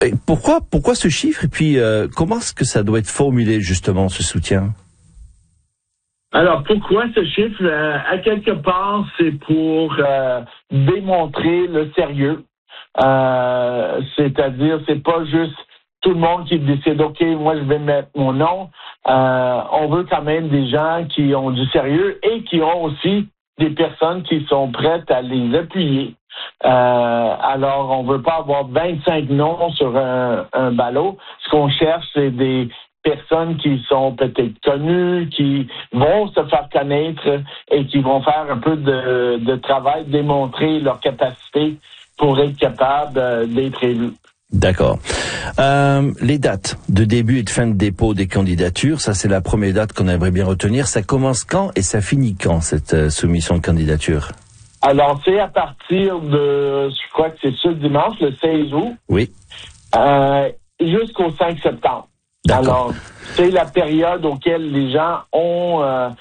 Et pourquoi ce chiffre? Et puis, comment est-ce que ça doit être formulé, justement, ce soutien? Alors, pourquoi ce chiffre? À quelque part, c'est pour démontrer le sérieux. C'est-à-dire, c'est pas juste tout le monde qui décide, OK, moi, je vais mettre mon nom. On veut quand même des gens qui ont du sérieux et qui ont aussi des personnes qui sont prêtes à les appuyer. Alors, on veut pas avoir 25 noms sur un ballot. Ce qu'on cherche, c'est des personnes qui sont peut-être connues, qui vont se faire connaître et qui vont faire un peu de travail, démontrer leur capacité pour être capable d'être élus. D'accord. Les dates de début et de fin de dépôt des candidatures, ça c'est la première date qu'on aimerait bien retenir. Ça commence quand et ça finit quand, cette soumission de candidature? Alors, c'est à partir de, je crois que c'est ce dimanche, le 16 août. Oui. Jusqu'au 5 septembre. D'accord. Alors, c'est la période auquel les gens ont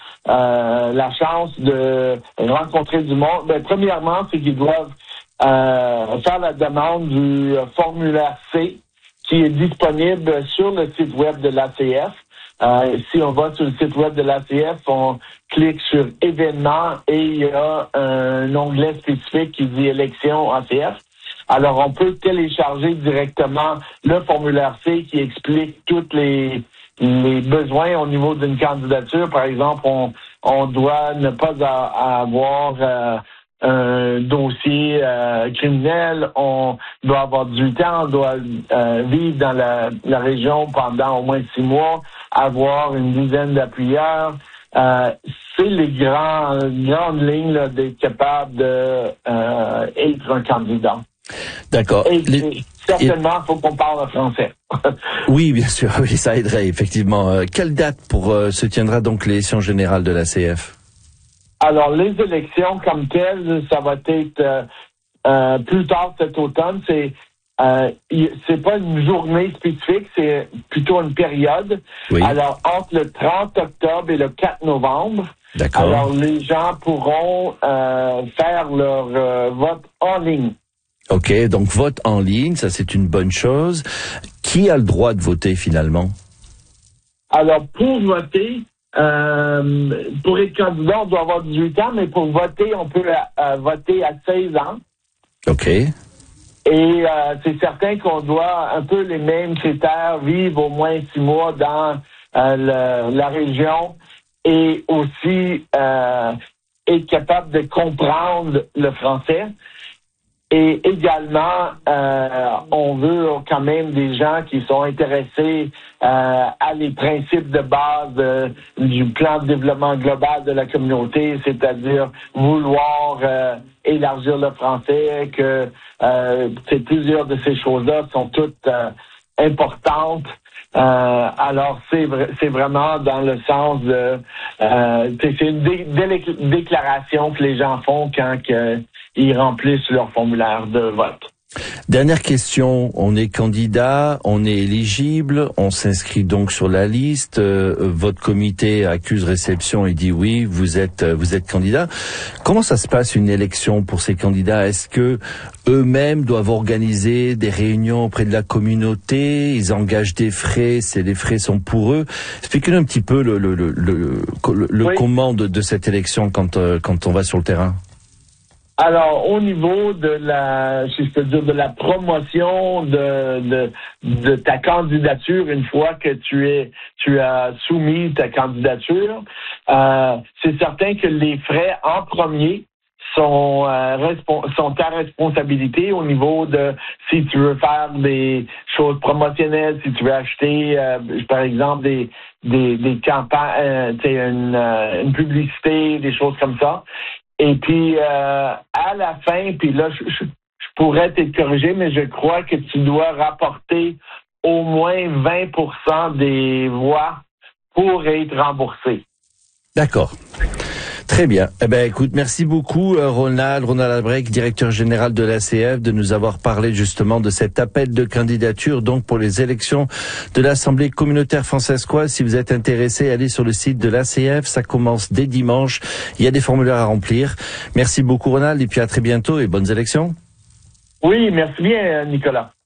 la chance de rencontrer du monde. Ben, premièrement, c'est qu'ils doivent faire la demande du formulaire C qui est disponible sur le site web de l'ACF. Si on va sur le site web de l'ACF, on clique sur événements et il y a un onglet spécifique qui dit élection ACF. Alors, on peut télécharger directement le formulaire C qui explique tous les besoins au niveau d'une candidature. Par exemple, on doit ne pas avoir un dossier criminel, on doit avoir 18 ans, on doit vivre dans la région pendant au moins 6 mois, avoir une dizaine d'appuyeurs. C'est les grandes lignes là, d'être capable d'être un candidat. D'accord. Et certainement, il faut qu'on parle français. Oui, bien sûr, oui, ça aiderait, effectivement. Quelle date se tiendra donc l'élection générale de l'ACF? Alors, les élections comme telles, ça va être plus tard cet automne. C'est pas une journée spécifique, c'est plutôt une période. Oui. Alors, entre le 30 octobre et le 4 novembre, d'accord. Alors les gens pourront faire leur vote en ligne. OK, donc vote en ligne, ça c'est une bonne chose. Qui a le droit de voter finalement? Alors, pour voter, pour être candidat, on doit avoir 18 ans, mais pour voter, on peut voter à 16 ans. OK. Et c'est certain qu'on doit un peu les mêmes critères, vivre au moins 6 mois dans la région et aussi être capable de comprendre le français. Et également, on veut quand même des gens qui sont intéressés à les principes de base du plan de développement global de la communauté, c'est-à-dire vouloir élargir le français, que plusieurs de ces choses-là sont toutes importantes. Alors, c'est vraiment dans le sens de... c'est une déclaration que les gens font quand ils remplissent leur formulaire de vote. Dernière question, on est candidat, on est éligible, on s'inscrit donc sur la liste, votre comité accuse réception et dit oui, vous êtes candidat. Comment ça se passe une élection pour ces candidats? Est-ce que eux-mêmes doivent organiser des réunions auprès de la communauté? Ils engagent des frais, les frais sont pour eux. Expliquez-nous un petit peu le comment de cette élection quand on va sur le terrain. Alors, au niveau de de la promotion de ta candidature, une fois que tu as soumis ta candidature, c'est certain que les frais en premier sont ta responsabilité au niveau de si tu veux faire des choses promotionnelles, si tu veux acheter, par exemple, des campagnes, une publicité, des choses comme ça. Et puis, à la fin, puis là, je pourrais t'être corrigé, mais je crois que tu dois rapporter au moins 20% des voix pour être remboursé. D'accord. Très bien. Eh ben, écoute, merci beaucoup, Ronald Albrecht, directeur général de l'ACF, de nous avoir parlé justement de cet appel de candidature, donc pour les élections de l'Assemblée communautaire française-coise. Si vous êtes intéressé, allez sur le site de l'ACF. Ça commence dès dimanche. Il y a des formulaires à remplir. Merci beaucoup, Ronald, et puis à très bientôt et bonnes élections. Oui, merci bien, Nicolas.